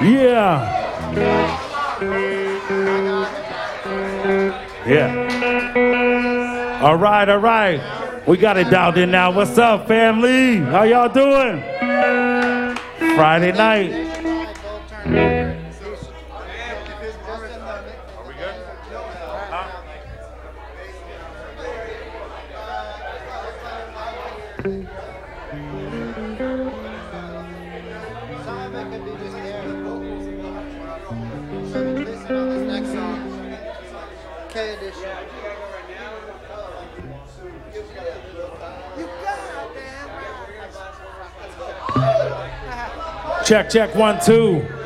Yeah. Yeah. All right, all right. We got it dialed in now. What's up, family? How y'all doing? Friday night. Check, check, 1, 2.